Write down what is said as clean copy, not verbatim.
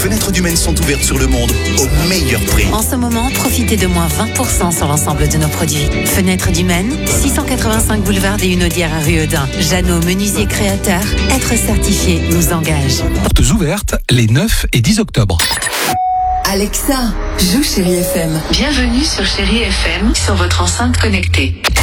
Fenêtres du Maine sont ouvertes sur le monde au meilleur prix. En ce moment, profitez de moins 20% sur l'ensemble de nos produits. Fenêtres du Maine, 685 boulevard des Hunaudières à Rueudin. Jeannot, menuisier créateur, être certifié nous engage. Portes ouvertes les 9 et 10 octobre. Alexa, joue Chérie FM. Bienvenue sur Chérie FM sur votre enceinte connectée.